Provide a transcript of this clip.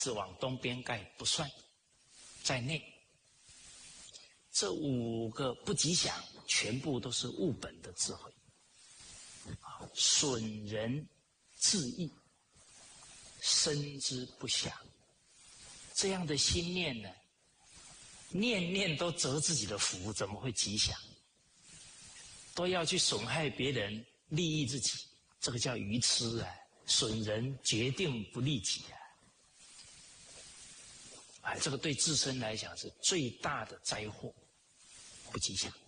是往东边盖不算在内。这5个不吉祥，全部都是物本的智慧，损人自益，生之不祥。这样的心念呢，念念都折自己的福，怎么会吉祥？都要去损害别人，利益自己，这个叫愚痴啊！损人决定不利己啊！这个对自身来讲是最大的灾祸，不吉祥。